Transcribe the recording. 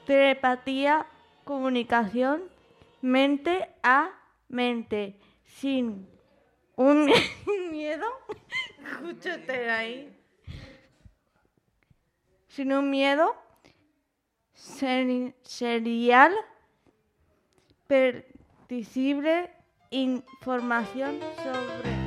telepatía, comunicación mente a mente, sin un miedo, escúchate ahí, sin un miedo serial, predecible, información sobre